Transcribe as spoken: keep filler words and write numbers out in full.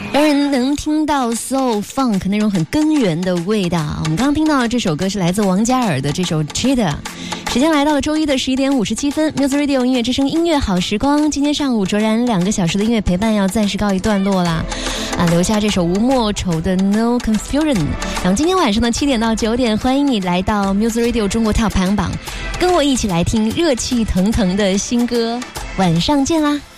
让人能听到 soul funk 那种很根源的味道。我们刚刚听到的这首歌是来自王嘉尔的这首 Cheetah。时间来到了周一的十一点五十七分 ，Music Radio 音乐之声音乐好时光。今天上午卓然两个小时的音乐陪伴要暂时告一段落啦，啊，留下这首吴莫愁的 No Confusion。然后今天晚上的七点到九点，欢迎你来到 Music Radio 中国 Top 排行榜，跟我一起来听热气腾腾的新歌。晚上见啦！